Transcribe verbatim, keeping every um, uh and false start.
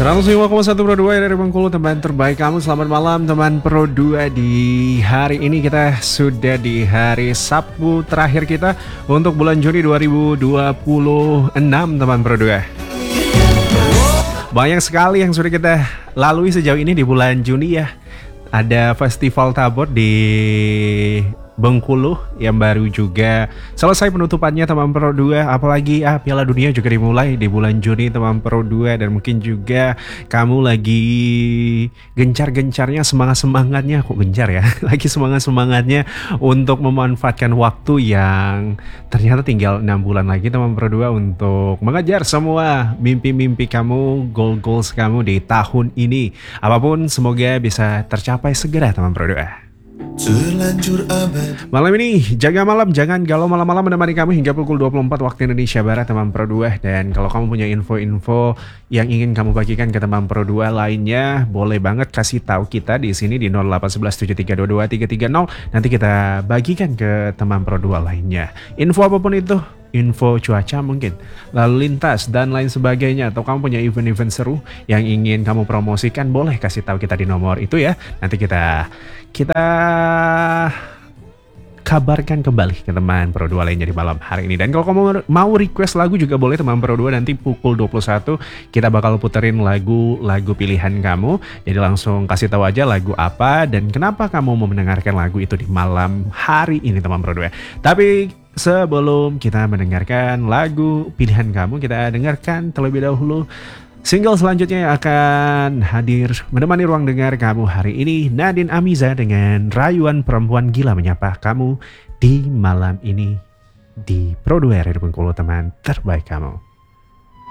seratus lima koma satu Pro dua dari Bengkulu, teman terbaik kamu. Selamat malam teman Pro dua. Di hari ini kita sudah di hari Sabtu terakhir kita untuk bulan Juni dua ribu dua puluh enam teman Pro dua. Banyak sekali yang sudah kita lalui sejauh ini di bulan Juni ya. Ada Festival Tabor di Bengkulu yang baru juga selesai penutupannya teman Pro dua. Apalagi ah Piala Dunia juga dimulai di bulan Juni teman Pro dua. Dan mungkin juga kamu lagi gencar-gencarnya, semangat-semangatnya, kok gencar ya, lagi semangat-semangatnya untuk memanfaatkan waktu yang ternyata tinggal enam bulan lagi teman Pro dua untuk mengejar semua mimpi-mimpi kamu, goal-goals kamu di tahun ini. Apapun semoga bisa tercapai segera teman Pro dua. Terlanjur abad. Malam ini jaga malam, jangan galau malam-malam, menemani kamu hingga pukul dua puluh empat waktu Indonesia Barat teman Pro dua. Dan kalau kamu punya info-info yang ingin kamu bagikan ke teman Pro dua lainnya, boleh banget kasih tahu kita di sini di nol delapan satu satu tujuh tiga dua dua tiga tiga nol. Nanti kita bagikan ke teman Pro dua lainnya. Info apapun itu, info cuaca mungkin, lalu lintas dan lain sebagainya, atau kamu punya event-event seru yang ingin kamu promosikan, boleh kasih tahu kita di nomor itu ya. Nanti kita kita kabarkan kembali ke teman Pro dua lainnya di malam hari ini. Dan kalau kamu mau request lagu juga boleh teman Pro dua, nanti pukul dua puluh satu kita bakal puterin lagu-lagu pilihan kamu. Jadi langsung kasih tahu aja lagu apa dan kenapa kamu mau mendengarkan lagu itu di malam hari ini teman Pro dua. Tapi sebelum kita mendengarkan lagu pilihan kamu, kita dengarkan terlebih dahulu single selanjutnya yang akan hadir menemani ruang dengar kamu hari ini, Nadine Amiza dengan Rayuan Perempuan Gila menyapa kamu di malam ini di Pro dua Radio Bengkulu, teman terbaik kamu.